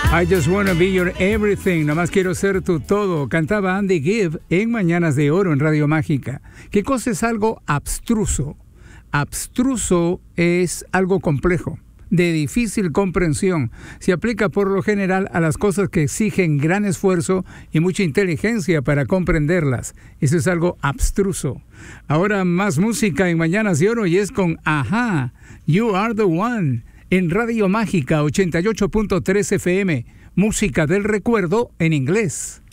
I just wanna be your everything, nomás quiero ser tu todo, cantaba Andy Gibb en Mañanas de Oro en Radio Mágica. ¿Qué cosa es algo abstruso? Abstruso es algo complejo, de difícil comprensión. Se aplica por lo general a las cosas que exigen gran esfuerzo y mucha inteligencia para comprenderlas. Eso es algo abstruso. Ahora más música en Mañanas de Oro y es con Ajá, You Are the One, en Radio Mágica 88.3 FM, música del recuerdo en inglés.